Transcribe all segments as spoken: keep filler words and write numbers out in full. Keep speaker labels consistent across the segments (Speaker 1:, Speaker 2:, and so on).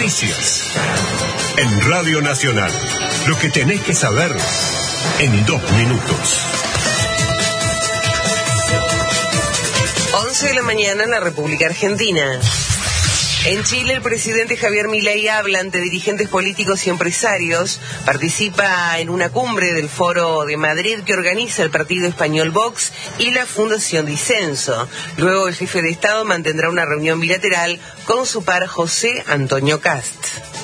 Speaker 1: Noticias. En Radio Nacional. Lo que tenés que saber en dos minutos.
Speaker 2: once de la mañana en la República Argentina. En Chile, el presidente Javier Milei habla ante dirigentes políticos y empresarios. Participa en una cumbre del Foro de Madrid que organiza el partido español Vox y la Fundación Disenso. Luego, el jefe de Estado mantendrá una reunión bilateral con su par José Antonio Cast.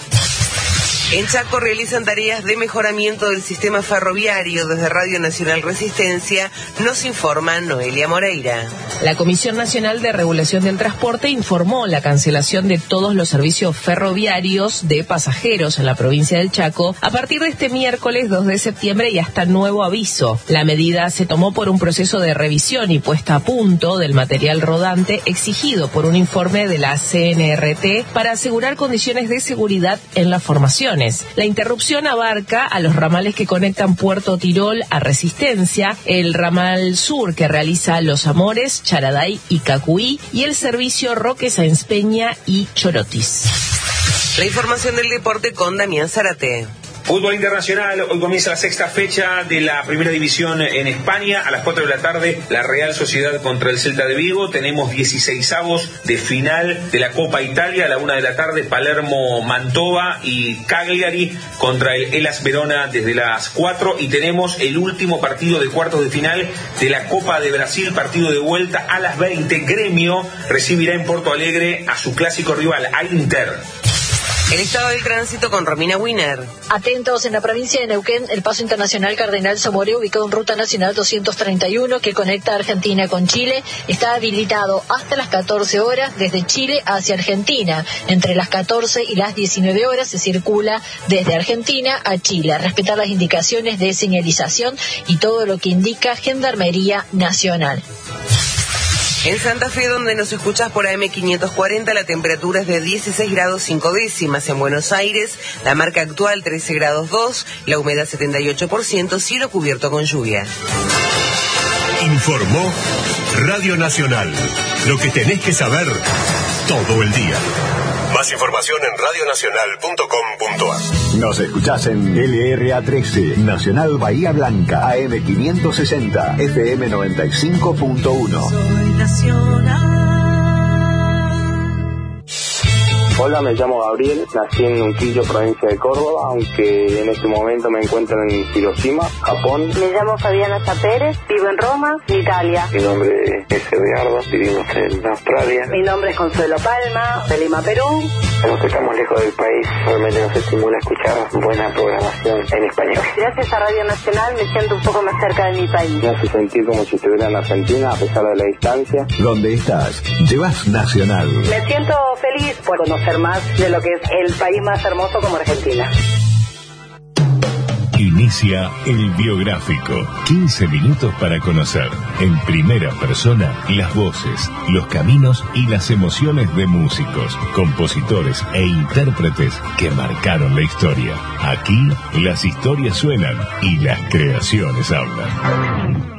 Speaker 2: En Chaco realizan tareas de mejoramiento del sistema ferroviario. Desde Radio Nacional Resistencia nos informa Noelia Moreira.
Speaker 3: La Comisión Nacional de Regulación del Transporte informó la cancelación de todos los servicios ferroviarios de pasajeros en la provincia del Chaco a partir de este miércoles dos de septiembre y hasta nuevo aviso. La medida se tomó por un proceso de revisión y puesta a punto del material rodante exigido por un informe de la C N R T para asegurar condiciones de seguridad en las formaciones. La interrupción abarca a los ramales que conectan Puerto Tirol a Resistencia, el ramal sur que realiza Los Amores, Charaday y Cacuí y el servicio Roque Sáenz Peña y Chorotis.
Speaker 2: La información del deporte con Damián Zárate.
Speaker 4: Fútbol internacional, hoy comienza la sexta fecha de la primera división en España. A las cuatro de la tarde, la Real Sociedad contra el Celta de Vigo. Tenemos dieciseisavos de final de la Copa Italia. A la una de la tarde, Palermo Mantova y Cagliari contra el Hellas Verona desde las cuatro. Y tenemos el último partido de cuartos de final de la Copa de Brasil, partido de vuelta a las veinte. Gremio recibirá en Porto Alegre a su clásico rival, a Inter.
Speaker 2: El estado del tránsito con Romina Wiener.
Speaker 5: Atentos, en la provincia de Neuquén, el paso internacional Cardenal Zamoré, ubicado en ruta nacional doscientos treinta y uno, que conecta Argentina con Chile, está habilitado hasta las catorce horas desde Chile hacia Argentina. Entre las catorce y las diecinueve horas se circula desde Argentina a Chile. Respetar las indicaciones de señalización y todo lo que indica Gendarmería Nacional.
Speaker 2: En Santa Fe, donde nos escuchas por A M quinientos cuarenta, la temperatura es de dieciséis grados cinco décimas. En Buenos Aires, la marca actual trece grados dos, la humedad setenta y ocho por ciento, cielo cubierto con lluvia.
Speaker 1: Informó Radio Nacional. Lo que tenés que saber todo el día. Más información en radio nacional punto com punto a r.
Speaker 6: Nos escuchás en L R A trece, Nacional Bahía Blanca, A M quinientos sesenta, F M noventa y cinco punto uno.
Speaker 7: Soy nacional.
Speaker 8: Hola, me llamo Gabriel, nací en Unquillo, provincia de Córdoba, aunque en este momento me encuentro en Hiroshima, Japón.
Speaker 9: Me llamo Fabiana Zapérez, vivo en Roma, Italia.
Speaker 8: Mi nombre es Eduardo, vivimos en Australia.
Speaker 9: Mi nombre es Consuelo Palma, de Lima, Perú.
Speaker 8: Aunque estamos lejos del país, realmente nos estimula escuchar buena programación en español.
Speaker 9: Gracias a Radio Nacional me siento un poco más cerca de mi país.
Speaker 8: Me hace sentir como si estuviera en Argentina, a pesar de la distancia.
Speaker 6: ¿Dónde estás? Llevas Nacional.
Speaker 9: Me siento feliz por conocer más de lo que es el país más hermoso como Argentina.
Speaker 1: Inicia el biográfico. quince minutos para conocer en primera persona las voces, los caminos y las emociones de músicos, compositores e intérpretes que marcaron la historia. Aquí las historias suenan y las creaciones hablan.